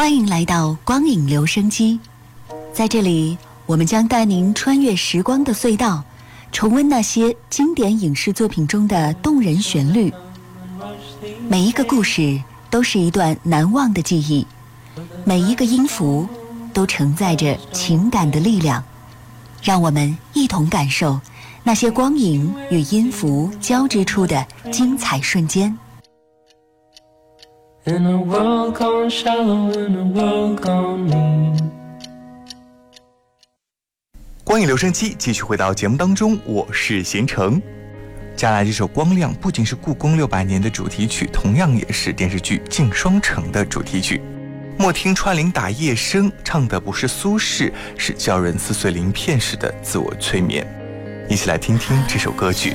欢迎来到光影留声机，在这里我们将带您穿越时光的隧道，重温那些经典影视作品中的动人旋律。每一个故事都是一段难忘的记忆，每一个音符都承载着情感的力量。让我们一同感受那些光影与音符交织出的精彩瞬间。 In a world gone shallow, in a world gone mean。 光影留声机继续回到节目当中，我是贤成。接下来这首《光亮》不仅是故宫600年的主题曲，同样也是电视剧《镜双城》的主题曲。莫听穿林打叶声，唱的不是苏轼，是叫人撕碎鳞片式的自我催眠。一起来听听这首歌曲。